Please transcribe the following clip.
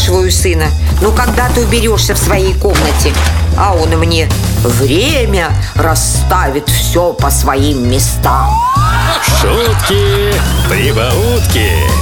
спрашиваю сына: ну когда ты уберешься в своей комнате? А он мне: время расставит все по своим местам. Шутки, прибаутки.